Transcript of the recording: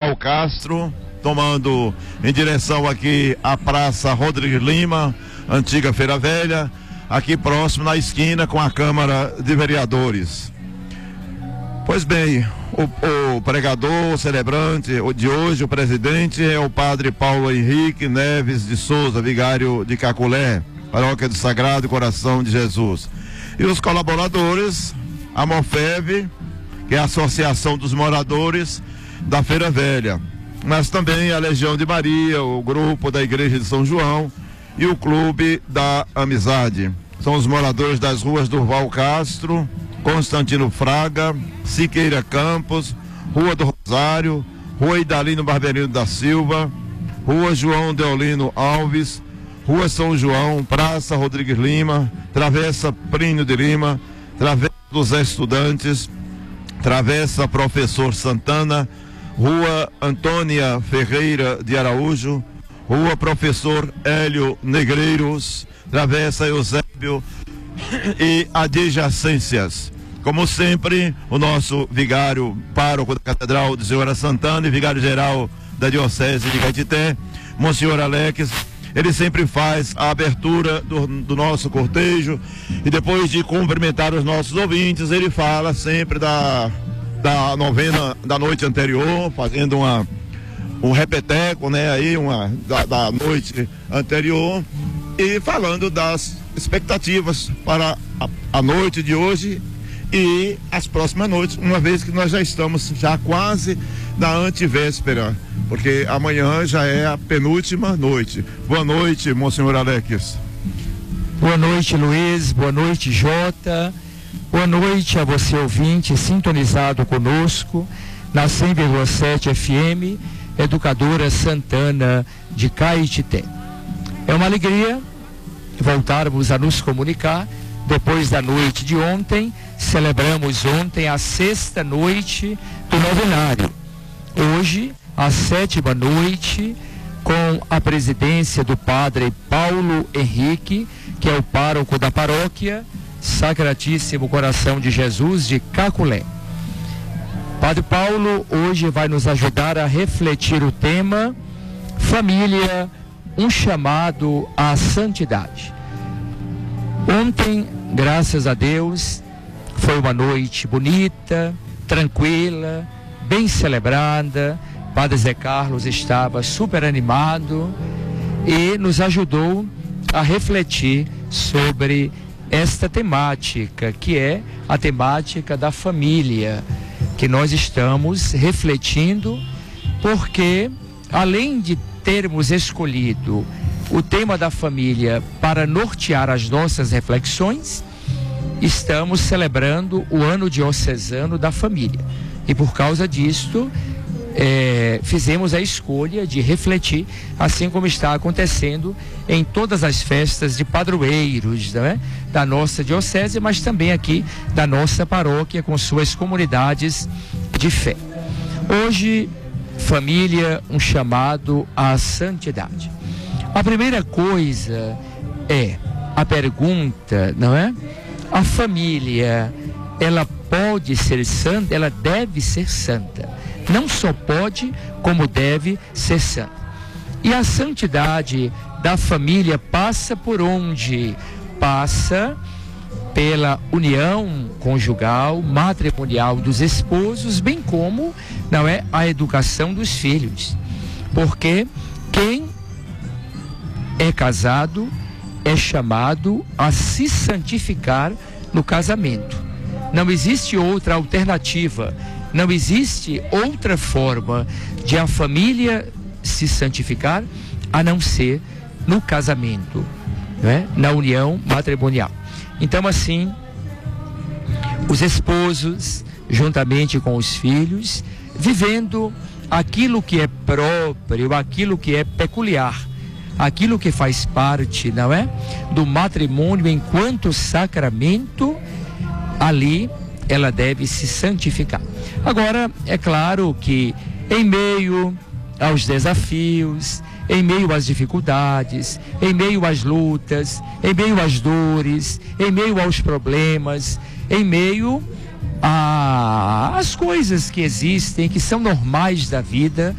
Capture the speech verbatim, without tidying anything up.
Val Castro, tomando em direção aqui à Praça Rodrigues Lima, antiga Feira Velha, aqui próximo na esquina com a Câmara de Vereadores. Pois bem, o, o pregador, o celebrante de hoje, o presidente, é o padre Paulo Henrique Neves de Souza, vigário de Caculé, Paróquia do Sagrado Coração de Jesus. E os colaboradores, a MOFEV, que é a Associação dos Moradores da Feira Velha, mas também a Legião de Maria, o grupo da Igreja de São João e o Clube da Amizade. São os moradores das ruas Durval Castro, Constantino Fraga, Siqueira Campos, Rua do Rosário, Rua Idalino Barberino da Silva, Rua João Deolino Alves, Rua São João, Praça Rodrigues Lima, Travessa Plínio de Lima, Travessa dos Estudantes, Travessa Professor Santana, Rua Antônia Ferreira de Araújo, Rua Professor Hélio Negreiros, Travessa Eusébio e adjacências. Como sempre, o nosso vigário pároco da Catedral de Senhora Santana e vigário-geral da Diocese de Caetité, Monsenhor Alex, ele sempre faz a abertura do, do nosso cortejo e depois de cumprimentar os nossos ouvintes, ele fala sempre da, da novena da noite anterior, fazendo uma, um repeteco, né, aí, uma, da, da noite anterior e falando das expectativas para a, a noite de hoje e as próximas noites, uma vez que nós já estamos já quase na antivéspera, porque amanhã já é a penúltima noite. Boa noite, Monsenhor Alex. Boa noite, Luiz. Boa noite, Jota. Boa noite a você, ouvinte, sintonizado conosco na cem vírgula sete F M, Educadora Santana de Caetité. É uma alegria voltarmos a nos comunicar depois da noite de ontem. Celebramos ontem a sexta noite do novenário. Hoje, a sétima noite, com a presidência do padre Paulo Henrique, que é o pároco da paróquia Sacratíssimo Coração de Jesus de Caculé. Padre Paulo hoje vai nos ajudar a refletir o tema Família, um chamado à santidade. Ontem, graças a Deus, foi uma noite bonita, tranquila, bem celebrada. Padre Zé Carlos estava super animado e nos ajudou a refletir sobre esta temática, que é a temática da família, que nós estamos refletindo, porque além de termos escolhido o tema da família para nortear as nossas reflexões, estamos celebrando o ano diocesano da família. E por causa disto, é, fizemos a escolha de refletir, assim como está acontecendo em todas as festas de padroeiros, né, da nossa diocese, mas também aqui da nossa paróquia, com suas comunidades de fé. Hoje, família, um chamado à santidade. A primeira coisa é a pergunta, não é? A família, ela pode ser santa, ela deve ser santa. Não só pode, como deve ser santa. E a santidade da família passa por onde? Passa pela união conjugal, matrimonial dos esposos, bem como, não é, a educação dos filhos. Porque quem é casado é chamado a se santificar no casamento. Não existe outra alternativa, não existe outra forma de a família se santificar a não ser no casamento, né? Na união matrimonial. Então, assim, os esposos, juntamente com os filhos, vivendo aquilo que é próprio, aquilo que é peculiar, aquilo que faz parte, não é, do matrimônio enquanto sacramento, ali ela deve se santificar. Agora, é claro que em meio aos desafios, em meio às dificuldades, em meio às lutas, em meio às dores, em meio aos problemas, em meio às coisas que existem, que são normais da vida,